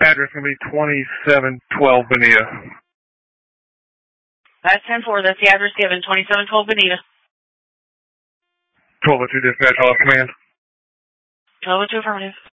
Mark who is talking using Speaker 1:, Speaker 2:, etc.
Speaker 1: Address going to be 2712 Bonita.
Speaker 2: That's 10-4. That's the address given, 2712 Bonita.
Speaker 1: 1202 dispatch, all command.
Speaker 2: 1202 affirmative.